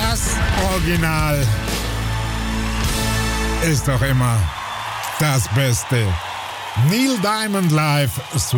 Das Original ist doch immer das Beste. Neil Diamond live.